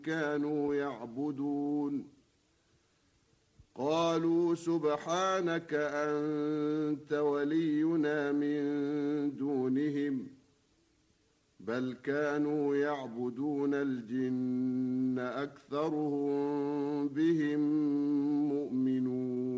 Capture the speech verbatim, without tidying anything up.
كانوا يعبدون قالوا سبحانك أنت ولينا من دونهم بل كانوا يعبدون الجن أكثرهم بهم مؤمنون